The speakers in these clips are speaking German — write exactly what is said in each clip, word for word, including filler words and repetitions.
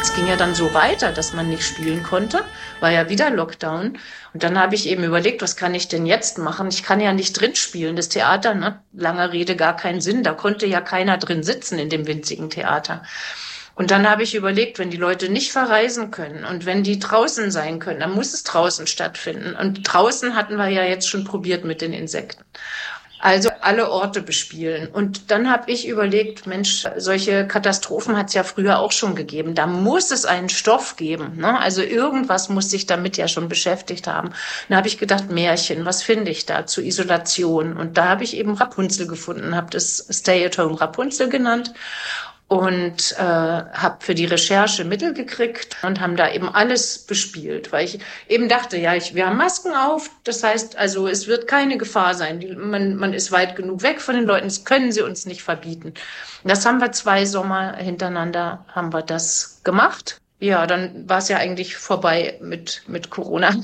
Es ging ja dann so weiter, dass man nicht spielen konnte, war ja wieder Lockdown. Und dann habe ich eben überlegt, was kann ich denn jetzt machen? Ich kann ja nicht drin spielen, das Theater, ne? Langer Rede, gar keinen Sinn. Da konnte ja keiner drin sitzen in dem winzigen Theater. Und dann habe ich überlegt, wenn die Leute nicht verreisen können und wenn die draußen sein können, dann muss es draußen stattfinden. Und draußen hatten wir ja jetzt schon probiert mit den Insekten. Also alle Orte bespielen. Und dann habe ich überlegt, Mensch, solche Katastrophen hat es ja früher auch schon gegeben. Da muss es einen Stoff geben, ne? Also irgendwas muss sich damit ja schon beschäftigt haben. Dann habe ich gedacht, Märchen, was finde ich da zur Isolation? Und da habe ich eben Rapunzel gefunden, habe das Stay-at-Home Rapunzel genannt. Und äh, habe für die Recherche Mittel gekriegt und haben da eben alles bespielt, weil ich eben dachte, ja, ich, wir haben Masken auf, das heißt, also es wird keine Gefahr sein. Die, man, man ist weit genug weg von den Leuten, das können sie uns nicht verbieten. Das haben wir zwei Sommer hintereinander, haben wir das gemacht. Ja, dann war es ja eigentlich vorbei mit, mit Corona.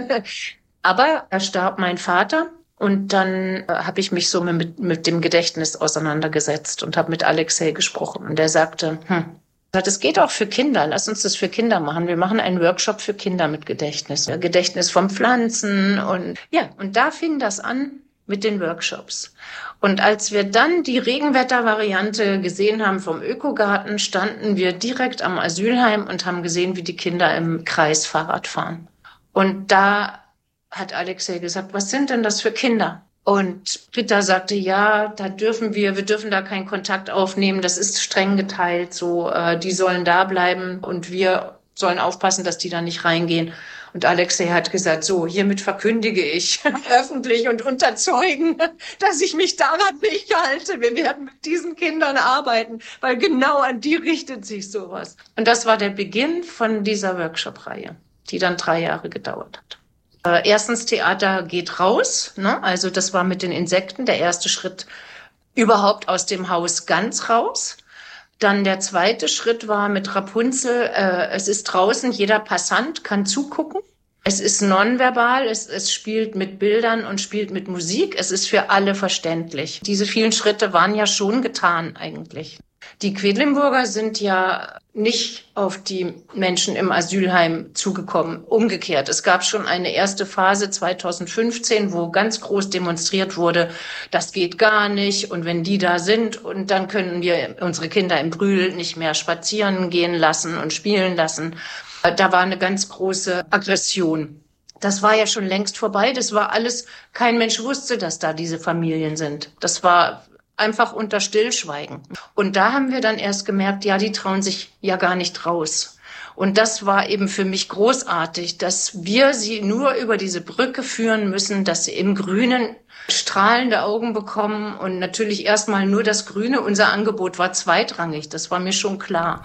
Aber da starb mein Vater. Und dann äh, habe ich mich so mit, mit dem Gedächtnis auseinandergesetzt und habe mit Alexei gesprochen. Und der sagte, hm, das geht auch für Kinder. Lass uns das für Kinder machen. Wir machen einen Workshop für Kinder mit Gedächtnis. Gedächtnis von Pflanzen. Und ja, und da fing das an mit den Workshops. Und als wir dann die Regenwettervariante gesehen haben vom Ökogarten, standen wir direkt am Asylheim und haben gesehen, wie die Kinder im Kreis Fahrrad fahren. Und da hat Alexei gesagt, was sind denn das für Kinder? Und Britta sagte, ja, da dürfen wir, wir dürfen da keinen Kontakt aufnehmen, das ist streng geteilt, so, äh, die sollen da bleiben und wir sollen aufpassen, dass die da nicht reingehen. Und Alexei hat gesagt, so, hiermit verkündige ich öffentlich und unter Zeugen, dass ich mich daran nicht halte. Wir werden mit diesen Kindern arbeiten, weil genau an die richtet sich sowas. Und das war der Beginn von dieser Workshop-Reihe, die dann drei Jahre gedauert hat. Erstens, Theater geht raus, ne? Also das war mit den Insekten der erste Schritt überhaupt aus dem Haus ganz raus. Dann der zweite Schritt war mit Rapunzel, äh, es ist draußen, jeder Passant kann zugucken. Es ist nonverbal, es, es spielt mit Bildern und spielt mit Musik. Es ist für alle verständlich. Diese vielen Schritte waren ja schon getan eigentlich. Die Quedlinburger sind ja nicht auf die Menschen im Asylheim zugekommen. Umgekehrt. Es gab schon eine erste Phase zweitausendfünfzehn, wo ganz groß demonstriert wurde, das geht gar nicht. Und wenn die da sind, und dann können wir unsere Kinder im Brühl nicht mehr spazieren gehen lassen und spielen lassen. Da war eine ganz große Aggression. Das war ja schon längst vorbei. Das war alles, kein Mensch wusste, dass da diese Familien sind. Das war einfach unter Stillschweigen. Und da haben wir dann erst gemerkt, ja, die trauen sich ja gar nicht raus. Und das war eben für mich großartig, dass wir sie nur über diese Brücke führen müssen, dass sie im Grünen strahlende Augen bekommen und natürlich erstmal nur das Grüne. Unser Angebot war zweitrangig, das war mir schon klar.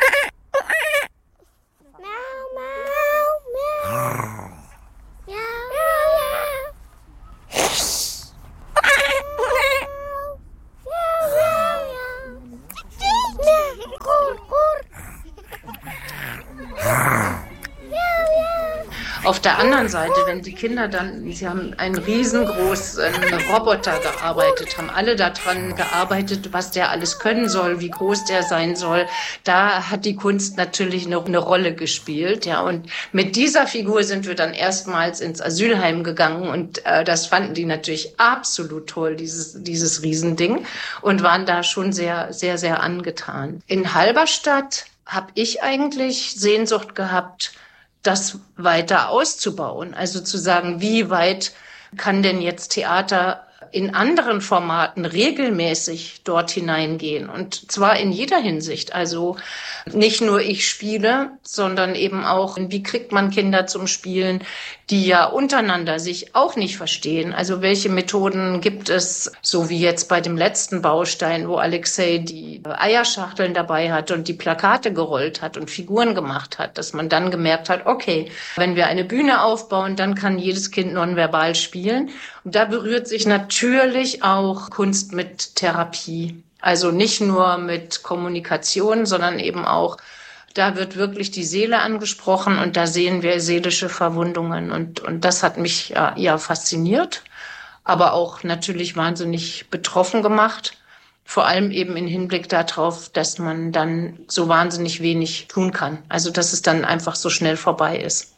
Auf der anderen Seite, wenn die Kinder dann, sie haben einen riesengroßen Roboter gearbeitet, haben alle daran gearbeitet, was der alles können soll, wie groß der sein soll. Da hat die Kunst natürlich eine, eine Rolle gespielt, ja. Und mit dieser Figur sind wir dann erstmals ins Asylheim gegangen und äh, das fanden die natürlich absolut toll, dieses dieses Riesending, und waren da schon sehr, sehr, sehr angetan. In Halberstadt habe ich eigentlich Sehnsucht gehabt, das weiter auszubauen. Also zu sagen, wie weit kann denn jetzt Theater in anderen Formaten regelmäßig dort hineingehen? Und zwar in jeder Hinsicht. Also nicht nur ich spiele, sondern eben auch, wie kriegt man Kinder zum Spielen, die ja untereinander sich auch nicht verstehen. Also welche Methoden gibt es, so wie jetzt bei dem letzten Baustein, wo Alexei die Eierschachteln dabei hat und die Plakate gerollt hat und Figuren gemacht hat, dass man dann gemerkt hat, okay, wenn wir eine Bühne aufbauen, dann kann jedes Kind nonverbal spielen. Und da berührt sich natürlich auch Kunst mit Therapie. Also nicht nur mit Kommunikation, sondern eben auch, da wird wirklich die Seele angesprochen und da sehen wir seelische Verwundungen. Und, und das hat mich ja, ja fasziniert, aber auch natürlich wahnsinnig betroffen gemacht. Vor allem eben im Hinblick darauf, dass man dann so wahnsinnig wenig tun kann. Also dass es dann einfach so schnell vorbei ist.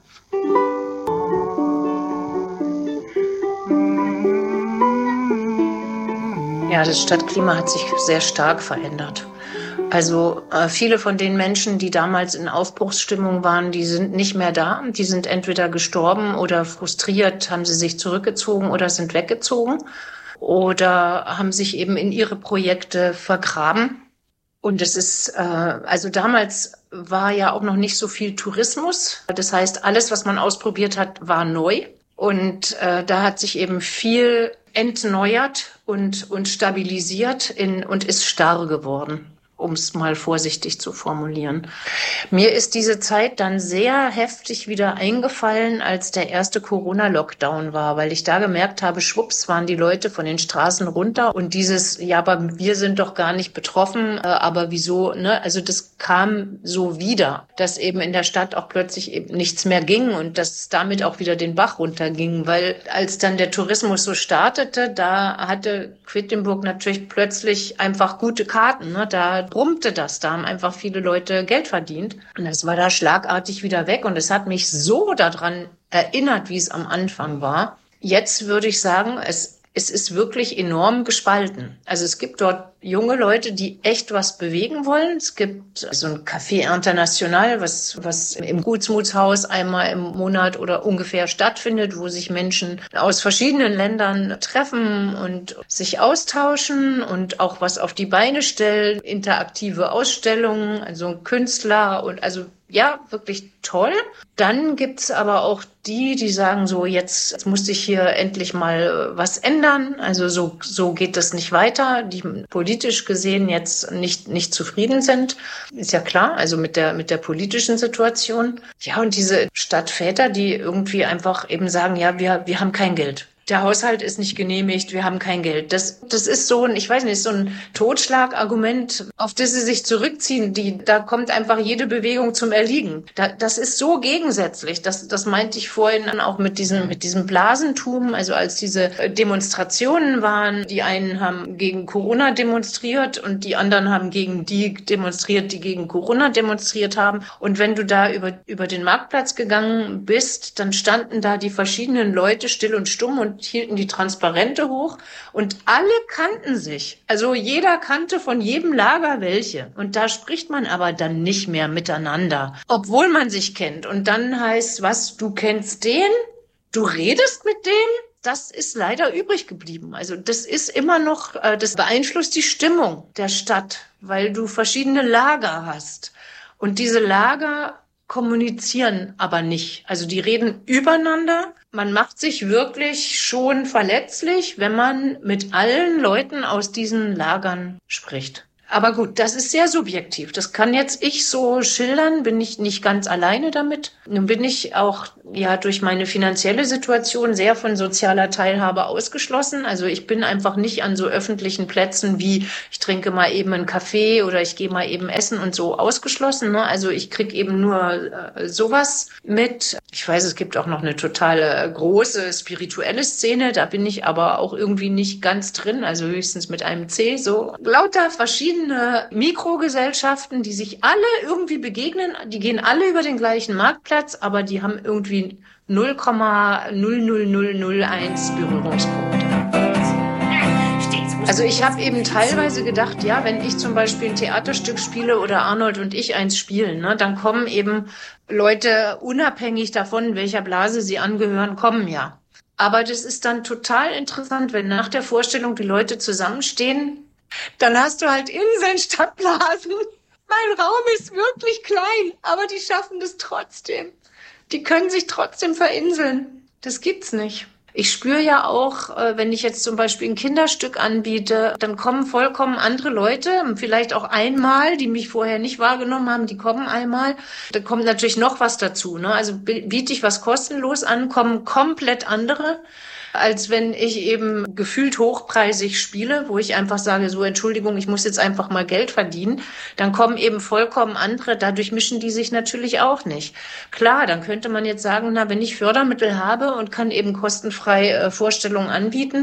Ja, das Stadtklima hat sich sehr stark verändert. Also äh, viele von den Menschen, die damals in Aufbruchsstimmung waren, die sind nicht mehr da. Die sind entweder gestorben oder frustriert, haben sie sich zurückgezogen oder sind weggezogen oder haben sich eben in ihre Projekte vergraben. Und es ist, äh, also damals war ja auch noch nicht so viel Tourismus. Das heißt, alles, was man ausprobiert hat, war neu. Und äh, da hat sich eben viel entneuert und, und stabilisiert in, und ist starr geworden, um es mal vorsichtig zu formulieren. Mir ist diese Zeit dann sehr heftig wieder eingefallen, als der erste Corona-Lockdown war, weil ich da gemerkt habe, schwupps waren die Leute von den Straßen runter und dieses, ja, aber wir sind doch gar nicht betroffen, äh, aber wieso, ne? Also das kam so wieder, dass eben in der Stadt auch plötzlich eben nichts mehr ging und dass damit auch wieder den Bach runterging, weil als dann der Tourismus so startete, da hatte Quedlinburg natürlich plötzlich einfach gute Karten, ne? Da brummte das, da haben einfach viele Leute Geld verdient. Und das war da schlagartig wieder weg. Und es hat mich so daran erinnert, wie es am Anfang war. Jetzt würde ich sagen, es, es ist wirklich enorm gespalten. Also es gibt dort junge Leute, die echt was bewegen wollen. Es gibt so ein Café International, was, was im Gutsmutshaus einmal im Monat oder ungefähr stattfindet, wo sich Menschen aus verschiedenen Ländern treffen und sich austauschen und auch was auf die Beine stellen. Interaktive Ausstellungen, also Künstler und also ja, wirklich toll. Dann gibt's aber auch die, die sagen so, jetzt, jetzt muss sich hier endlich mal was ändern. Also so, so geht das nicht weiter. Die politisch gesehen jetzt nicht, nicht zufrieden sind. Ist ja klar, also mit der, mit der politischen Situation. Ja, und diese Stadtväter, die irgendwie einfach eben sagen, ja, wir, wir haben kein Geld. Der Haushalt ist nicht genehmigt, wir haben kein Geld. Das, das ist so ein, ich weiß nicht, so ein Totschlagargument, auf das sie sich zurückziehen. Die, da kommt einfach jede Bewegung zum Erliegen. Da, das ist so gegensätzlich. Das, das meinte ich vorhin auch mit diesem, mit diesem Blasentum. Also als diese Demonstrationen waren, die einen haben gegen Corona demonstriert und die anderen haben gegen die demonstriert, die gegen Corona demonstriert haben. Und wenn du da über, über den Marktplatz gegangen bist, dann standen da die verschiedenen Leute still und stumm und hielten die Transparente hoch und alle kannten sich. Also jeder kannte von jedem Lager welche. Und da spricht man aber dann nicht mehr miteinander, obwohl man sich kennt. Und dann heißt, was, du kennst den? Du redest mit dem? Das ist leider übrig geblieben. Also das ist immer noch, das beeinflusst die Stimmung der Stadt, weil du verschiedene Lager hast. Und diese Lager kommunizieren aber nicht. Also die reden übereinander. Man macht sich wirklich schon verletzlich, wenn man mit allen Leuten aus diesen Lagern spricht. Aber gut, das ist sehr subjektiv. Das kann jetzt ich so schildern, bin ich nicht ganz alleine damit. Nun bin ich auch ja durch meine finanzielle Situation sehr von sozialer Teilhabe ausgeschlossen. Also ich bin einfach nicht an so öffentlichen Plätzen wie ich trinke mal eben einen Kaffee oder ich gehe mal eben essen und so ausgeschlossen. Ne? Also ich krieg eben nur äh, sowas mit. Ich weiß, es gibt auch noch eine totale große spirituelle Szene. Da bin ich aber auch irgendwie nicht ganz drin. Also höchstens mit einem C. So lauter verschiedene Mikrogesellschaften, die sich alle irgendwie begegnen. Die gehen alle über den gleichen Marktplatz, aber die haben irgendwie null Komma null null null null eins Berührungspunkte. Also ich habe eben teilweise gedacht, ja, wenn ich zum Beispiel ein Theaterstück spiele oder Arnold und ich eins spielen, ne, dann kommen eben Leute, unabhängig davon, welcher Blase sie angehören, kommen ja. Aber das ist dann total interessant, wenn nach der Vorstellung die Leute zusammenstehen, dann hast du halt Inseln statt Blasen. Mein Raum ist wirklich klein, aber die schaffen das trotzdem. Die können sich trotzdem verinseln. Das gibt's nicht. Ich spüre ja auch, wenn ich jetzt zum Beispiel ein Kinderstück anbiete, dann kommen vollkommen andere Leute, vielleicht auch einmal, die mich vorher nicht wahrgenommen haben, die kommen einmal. Da kommt natürlich noch was dazu, ne? Also biete ich was kostenlos an, kommen komplett andere, als wenn ich eben gefühlt hochpreisig spiele, wo ich einfach sage, so Entschuldigung, ich muss jetzt einfach mal Geld verdienen. Dann kommen eben vollkommen andere, dadurch mischen die sich natürlich auch nicht. Klar, dann könnte man jetzt sagen, na, wenn ich Fördermittel habe und kann eben kostenfrei äh, Vorstellungen anbieten,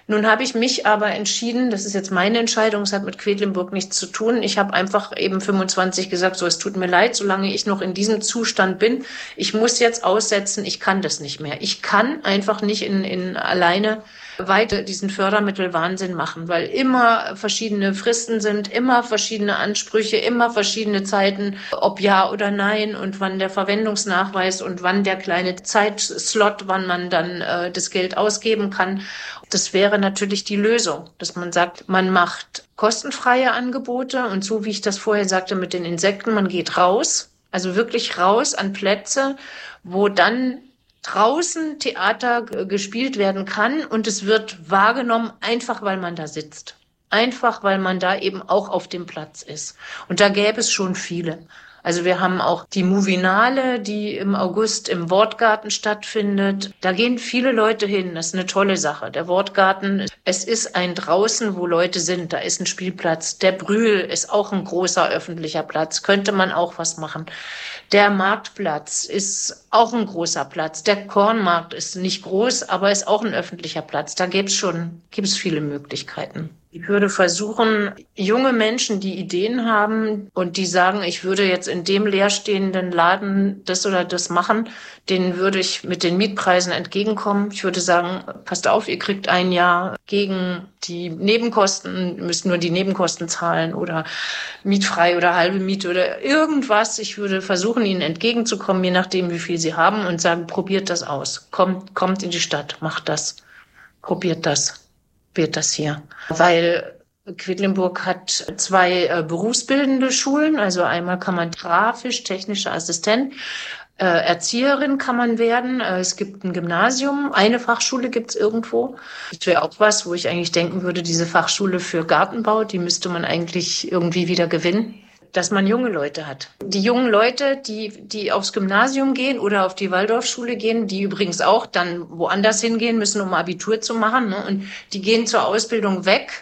Nun habe ich mich aber entschieden, das ist jetzt meine Entscheidung, es hat mit Quedlinburg nichts zu tun. Ich habe einfach eben fünfundzwanzig gesagt, so, es tut mir leid, solange ich noch in diesem Zustand bin. Ich muss jetzt aussetzen, ich kann das nicht mehr. Ich kann einfach nicht in, in alleine weiter diesen Fördermittelwahnsinn machen, weil immer verschiedene Fristen sind, immer verschiedene Ansprüche, immer verschiedene Zeiten, ob ja oder nein und wann der Verwendungsnachweis und wann der kleine Zeitslot, wann man dann äh, das Geld ausgeben kann. Das wäre natürlich die Lösung, dass man sagt, man macht kostenfreie Angebote und so wie ich das vorher sagte mit den Insekten, man geht raus, also wirklich raus an Plätze, wo dann draußen Theater gespielt werden kann und es wird wahrgenommen, einfach weil man da sitzt. Einfach weil man da eben auch auf dem Platz ist. Und da gäbe es schon viele. Also wir haben auch die Movinale, die im August im Wortgarten stattfindet. Da gehen viele Leute hin. Das ist eine tolle Sache. Der Wortgarten, es ist ein draußen, wo Leute sind. Da ist ein Spielplatz. Der Brühl ist auch ein großer öffentlicher Platz. Könnte man auch was machen. Der Marktplatz ist auch ein großer Platz. Der Kornmarkt ist nicht groß, aber ist auch ein öffentlicher Platz. Da gibt's schon, gibt's viele Möglichkeiten. Ich würde versuchen, junge Menschen, die Ideen haben und die sagen, ich würde jetzt in dem leerstehenden Laden das oder das machen, denen würde ich mit den Mietpreisen entgegenkommen. Ich würde sagen, passt auf, ihr kriegt ein Jahr gegen die Nebenkosten, müsst nur die Nebenkosten zahlen oder mietfrei oder halbe Miete oder irgendwas. Ich würde versuchen, ihnen entgegenzukommen, je nachdem, wie viel sie haben und sagen, probiert das aus. Kommt, kommt in die Stadt, macht das, probiert das. Wird das hier. Weil Quedlinburg hat zwei äh, berufsbildende Schulen. Also einmal kann man grafisch, technischer Assistent, äh, Erzieherin kann man werden. Äh, es gibt ein Gymnasium, eine Fachschule gibt's irgendwo. Das wäre auch was, wo ich eigentlich denken würde, diese Fachschule für Gartenbau, die müsste man eigentlich irgendwie wieder gewinnen. Dass man junge Leute hat. Die jungen Leute, die die aufs Gymnasium gehen oder auf die Waldorfschule gehen, die übrigens auch dann woanders hingehen müssen, um Abitur zu machen, ne? Und die gehen zur Ausbildung weg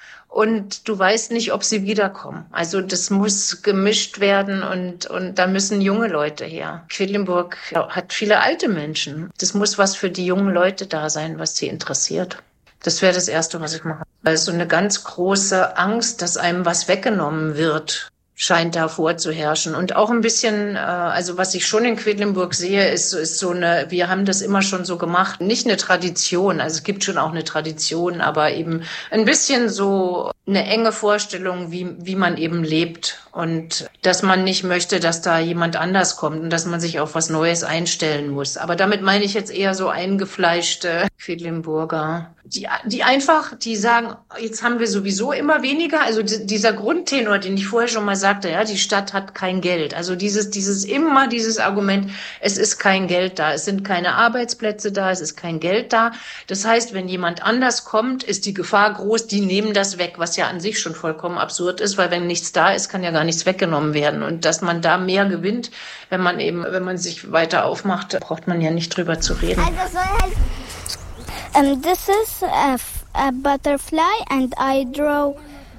und du weißt nicht, ob sie wiederkommen. Also das muss gemischt werden und und da müssen junge Leute her. Quedlinburg hat viele alte Menschen. Das muss was für die jungen Leute da sein, was sie interessiert. Das wäre das Erste, was ich mache. Also eine ganz große Angst, dass einem was weggenommen wird, scheint da vorzuherrschen. Und auch ein bisschen, äh, also was ich schon in Quedlinburg sehe, ist, ist so eine, wir haben das immer schon so gemacht, nicht eine Tradition, also es gibt schon auch eine Tradition, aber eben ein bisschen so eine enge Vorstellung, wie, wie man eben lebt und dass man nicht möchte, dass da jemand anders kommt und dass man sich auf was Neues einstellen muss. Aber damit meine ich jetzt eher so eingefleischte Quedlinburger, die, die einfach, die sagen, jetzt haben wir sowieso immer weniger, also d- dieser Grundtenor, den ich vorher schon mal sagte, ja, die Stadt hat kein Geld. Also dieses, dieses immer dieses Argument, es ist kein Geld da, es sind keine Arbeitsplätze da, es ist kein Geld da. Das heißt, wenn jemand anders kommt, ist die Gefahr groß, die nehmen das weg, was ja an sich schon vollkommen absurd ist, weil wenn nichts da ist, kann ja gar nichts weggenommen werden. Und dass man da mehr gewinnt, wenn man eben, wenn man sich weiter aufmacht, braucht man ja nicht drüber zu reden. Also soll halt Um, this is a, f- a butterfly and I draw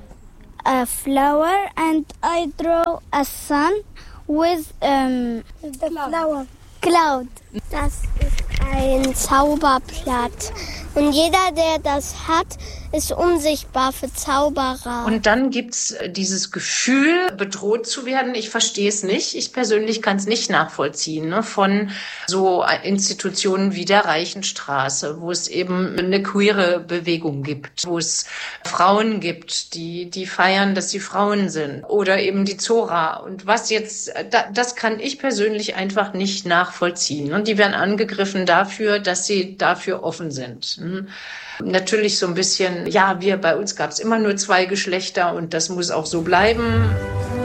a flower and I draw a sun with um, the flower. Cloud. Das ist ein Zauberblatt. Und jeder, der das hat, ist unsichtbar für Zauberer. Und dann gibt's dieses Gefühl, bedroht zu werden. Ich verstehe es nicht. Ich persönlich kann es nicht nachvollziehen, ne? Von so Institutionen wie der Reichenstraße, wo es eben eine queere Bewegung gibt, wo es Frauen gibt, die die feiern, dass sie Frauen sind, oder eben die Zora. Und was jetzt, das kann ich persönlich einfach nicht nachvollziehen. Und die werden angegriffen dafür, dass sie dafür offen sind. Natürlich so ein bisschen, ja, wir bei uns gab es immer nur zwei Geschlechter und das muss auch so bleiben.